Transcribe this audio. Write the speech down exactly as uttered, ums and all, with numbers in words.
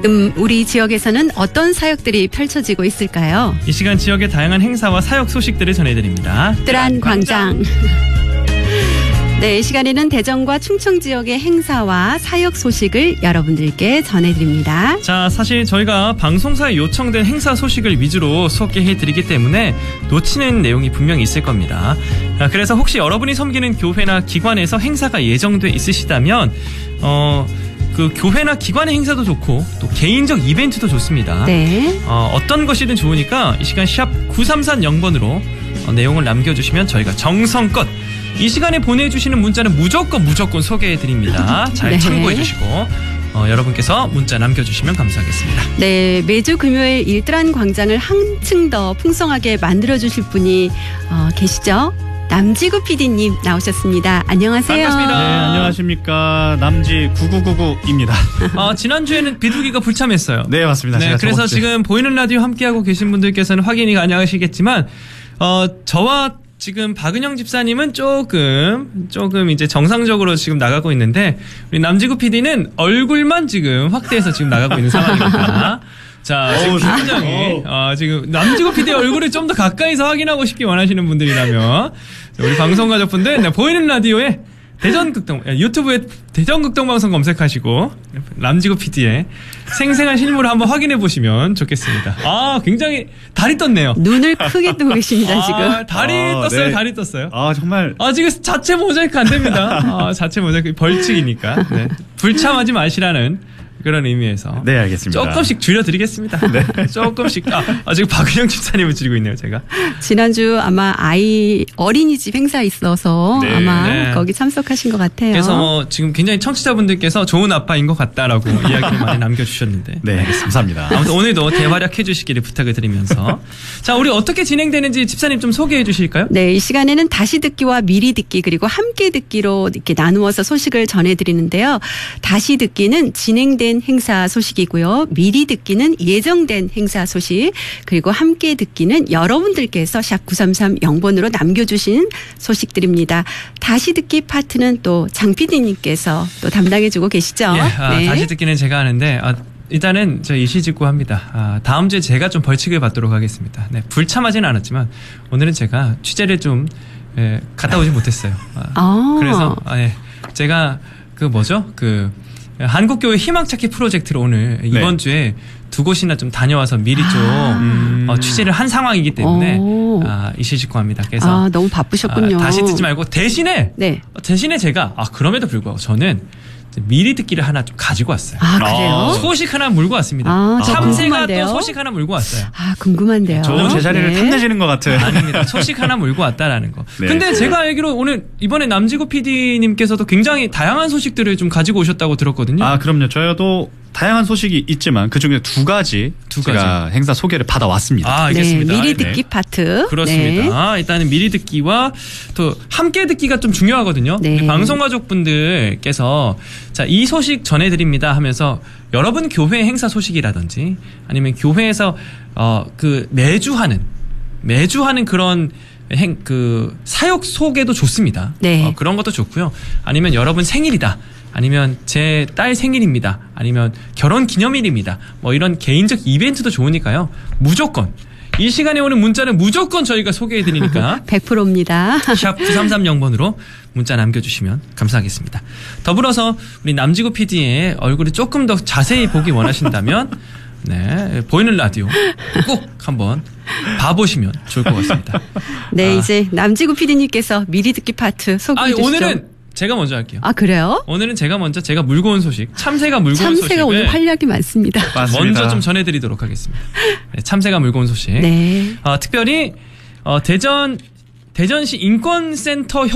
음, 우리 지역에서는 어떤 사역들이 펼쳐지고 있을까요? 이 시간 지역의 다양한 행사와 사역 소식들을 전해드립니다. 뜨란 광장. 네, 이 시간에는 대전과 충청 지역의 행사와 사역 소식을 여러분들께 전해드립니다. 자, 사실 저희가 방송사에 요청된 행사 소식을 위주로 소개해드리기 때문에 놓치는 내용이 분명히 있을 겁니다. 그래서 혹시 여러분이 섬기는 교회나 기관에서 행사가 예정돼 있으시다면 어... 그 교회나 기관의 행사도 좋고 또 개인적 이벤트도 좋습니다. 네. 어, 어떤 것이든 좋으니까 이 시간 샵 구삼삼영 번으로 어, 내용을 남겨주시면 저희가 정성껏 이 시간에 보내주시는 문자는 무조건 무조건 소개해드립니다. 잘 네. 참고해주시고 어, 여러분께서 문자 남겨주시면 감사하겠습니다. 네, 매주 금요일 일드란 광장을 한층 더 풍성하게 만들어주실 분이 어, 계시죠? 남지구 피디님 나오셨습니다. 안녕하세요. 반갑습니다. 네, 안녕하십니까. 남지 구구구구입니다. 어, 지난주에는 비둘기가 불참했어요. 네, 맞습니다. 네, 제가 그래서 저번 주에. 지금 보이는 라디오 함께하고 계신 분들께서는 확인이 가능하시겠지만 어, 저와 지금 박은영 집사님은 조금 조금 이제 정상적으로 지금 나가고 있는데 우리 남지구 피디는 얼굴만 지금 확대해서 지금 나가고 있는 상황입니다. 자, 지금 굉장히 어, 지금 남지구 피디의 얼굴을 좀 더 가까이서 확인하고 싶게 원하시는 분들이라면 우리 방송 가족분들 네, 보이는 라디오에 대전극동 유튜브에 대전극동방송 검색하시고 남지구 피디의 생생한 실물을 한번 확인해 보시면 좋겠습니다. 아, 굉장히 달이 떴네요. 눈을 크게 뜨고 계십니다, 아, 지금. 달이 아, 떴어요. 네. 달이 떴어요. 아, 정말. 아, 지금 자체 모자이크 안 됩니다. 아, 자체 모자이크 벌칙이니까. 네. 불참하지 마시라는 그런 의미에서. 네, 알겠습니다. 조금씩 줄여드리겠습니다. 네. 조금씩. 아, 아, 지금 박은영 집사님을 줄이고 있네요, 제가. 지난주 아마 아이 어린이집 행사 있어서 네, 아마 네. 거기 참석하신 것 같아요. 그래서 뭐 지금 굉장히 청취자분들께서 좋은 아빠인 것 같다라고 이야기를 많이 남겨주셨는데. 네, 감사합니다. 아무튼 오늘도 대활약해 주시기를 부탁을 드리면서. 자, 우리 어떻게 진행되는지 집사님 좀 소개해 주실까요? 네, 이 시간에는 다시 듣기와 미리 듣기 그리고 함께 듣기로 이렇게 나누어서 소식을 전해드리는데요. 다시 듣기는 진행된 행사 소식이고요. 미리 듣기는 예정된 행사 소식 그리고 함께 듣기는 여러분들께서 샵 구삼삼영 번으로 남겨주신 소식들입니다. 다시 듣기 파트는 또 장 피디님께서 또 담당해주고 계시죠. 예, 아, 네. 다시 듣기는 제가 하는데 아, 일단은 저 이시직구합니다. 아, 다음 주에 제가 좀 벌칙을 받도록 하겠습니다. 네, 불참하지는 않았지만 오늘은 제가 취재를 좀 예, 갔다 오지 못했어요. 아, 아. 그래서 아, 예, 제가 그 뭐죠? 그 한국교회 희망찾기 프로젝트를 오늘 네. 이번 주에 두 곳이나 좀 다녀와서 미리 좀 음. 어, 취재를 한 상황이기 때문에 오. 아, 이시직구합니다. 그래서 아, 너무 바쁘셨군요. 아, 다시 듣지 말고 대신에 네. 대신에 제가 아 그럼에도 불구하고 저는 미리 듣기를 하나 좀 가지고 왔어요. 아, 그래요? 아. 소식 하나 물고 왔습니다. 아, 저 참새가 궁금한데요? 또 소식 하나 물고 왔어요. 아, 궁금한데요. 좋은 제자리를 네. 탐내시는 것 같아요. 아닙니다. 소식 하나 물고 왔다라는 거. 네. 근데 제가 알기로 오늘 이번에 남지구 피디님께서도 굉장히 다양한 소식들을 좀 가지고 오셨다고 들었거든요. 아, 그럼요. 저도 다양한 소식이 있지만 그중에 두 가지 두 제가 가지. 행사 소개를 받아왔습니다. 아, 알겠습니다. 네, 미리 네. 듣기 파트. 그렇습니다. 네. 일단은 미리 듣기와 또 함께 듣기가 좀 중요하거든요. 네. 우리 방송 가족분들께서 자, 이 소식 전해드립니다 하면서 여러분 교회 행사 소식이라든지 아니면 교회에서 어, 그 매주 하는 매주 하는 그런 행, 그 사역 소개도 좋습니다. 네. 어, 그런 것도 좋고요. 아니면 여러분 생일이다. 아니면 제 딸 생일입니다. 아니면 결혼 기념일입니다. 뭐 이런 개인적 이벤트도 좋으니까요. 무조건 이 시간에 오는 문자는 무조건 저희가 소개해드리니까 백 퍼센트입니다. 샵 구삼삼영 번으로 문자 남겨주시면 감사하겠습니다. 더불어서 우리 남지구 피디의 얼굴을 조금 더 자세히 보기 원하신다면 네, 보이는 라디오 꼭 한번 봐보시면 좋을 것 같습니다. 네, 아. 이제 남지구 피디님께서 미리 듣기 파트 소개해 아니, 주시죠. 오늘은 제가 먼저 할게요. 아, 그래요? 오늘은 제가 먼저 제가 물고 온 소식, 참새가 물고 온 소식을 참새가 오늘 활약이 많습니다. 맞습니다. 먼저 좀 전해드리도록 하겠습니다. 네, 참새가 물고 온 소식. 네. 어, 특별히 어, 대전 대전시 인권센터